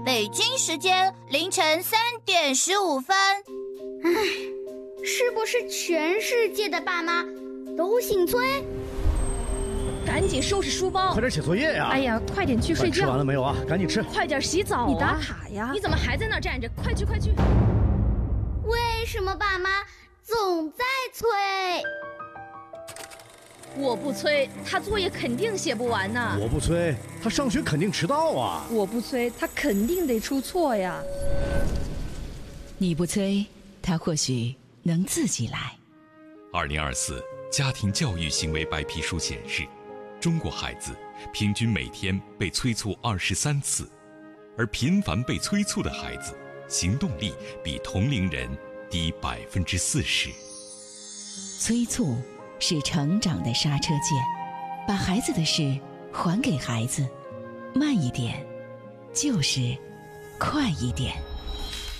北京时间凌晨3点15分。 是不是全世界的爸妈都姓崔？ 赶紧收拾书包， 快点写作业呀！ 哎呀，快点去睡觉。 吃完了没有啊？赶紧吃！ 快点洗澡啊！你打卡呀！你怎么还在那儿站着？快去快去！ 为什么爸妈总在催？ 我不催，他作业肯定写不完呢。 我不催，他上学肯定迟到啊。 我不催，他肯定得出错呀。 你不催，他或许能自己来。 2024家庭教育行为白皮书显示，中国孩子平均每天被催促23次，而频繁被催促的孩子，行动力比同龄人低40%。 催促是成长的刹车键，把孩子的事还给孩子，慢一点，就是快一点。